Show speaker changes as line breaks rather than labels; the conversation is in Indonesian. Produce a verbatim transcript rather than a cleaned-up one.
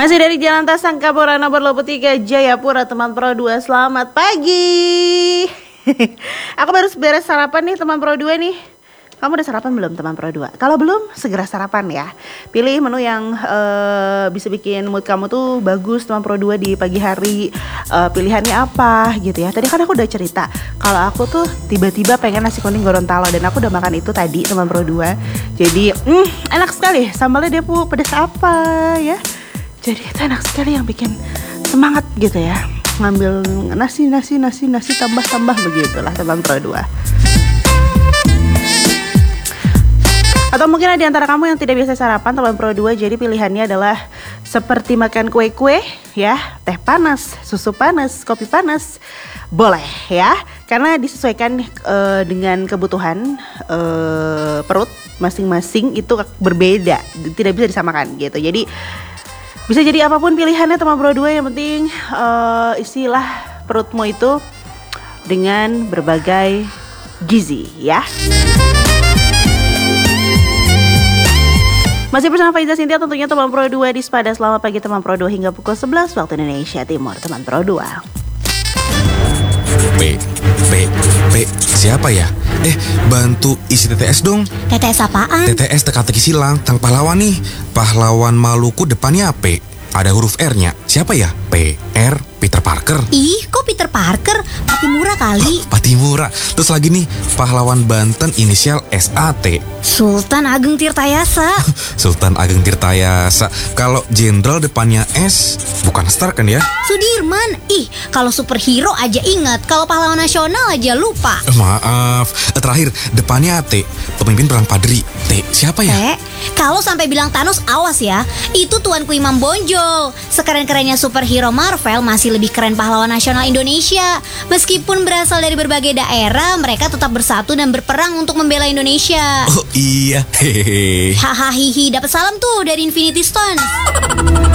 Masih dari Jalan Tasangkapura nomor dua puluh tiga Jayapura, teman Pro dua. Selamat pagi. Aku baru beres sarapan nih teman Pro dua nih. Kamu udah sarapan belum teman Pro dua? Kalau belum, segera sarapan ya. Pilih menu yang uh, bisa bikin mood kamu tuh bagus teman Pro dua di pagi hari. uh, Pilihannya apa gitu ya. Tadi kan aku udah cerita kalau aku tuh tiba-tiba pengen nasi kuning Gorontalo, dan aku udah makan itu tadi teman Pro dua. Jadi mm, enak sekali. Sambalnya dia pu pedas apa ya. Jadi itu enak sekali, yang bikin semangat gitu ya. Ngambil nasi, nasi, nasi, nasi, tambah-tambah begitulah teman Pro dua. Atau mungkin ada di antara kamu yang tidak biasa sarapan teman Pro dua, jadi pilihannya adalah seperti makan kue-kue ya, teh panas, susu panas, kopi panas, boleh ya, karena disesuaikan uh, dengan kebutuhan uh, perut masing-masing, itu berbeda, tidak bisa disamakan gitu. Jadi bisa jadi apapun pilihannya teman Pro dua, yang penting uh, isilah perutmu itu dengan berbagai gizi ya. Masih bersama Faiza Sintia tentunya teman Pro dua di Sepada. Selamat pagi teman Pro dua hingga pukul sebelas waktu Indonesia Timur teman Pro dua.
P, P, P, siapa ya? Eh, bantu isi T T S dong.
T T S apaan?
T T S teka-teki silang, tang pahlawan nih. Pahlawan Maluku depannya P. Ada huruf R-nya. Siapa ya? P, R, Peter Parker.
Ih, kok Peter Parker? Patimura kali.
Oh, Patimura. Terus lagi nih, pahlawan Banten inisial S A T.
Sultan Ageng Tirtayasa.
Sultan Ageng Tirtayasa. Kalau jenderal depannya S, bukan Stark kan ya?
Sudirman. Ih, kalau superhero aja ingat, kalau pahlawan nasional aja lupa.
Eh, maaf. Eh, terakhir, depannya T. Pemimpin perang Padri. T, siapa ya?
T. Kalau sampai bilang Thanos, awas ya. Itu tuanku Imam Bonjol. Sekeren-kerennya superhero Marvel, masih lebih keren pahlawan nasional Indonesia. Meskipun berasal dari berbagai daerah, mereka tetap bersatu dan berperang untuk membela Indonesia.
Oh iya, hehehe.
Hahaha, dapat salam tuh dari Infinity Stone.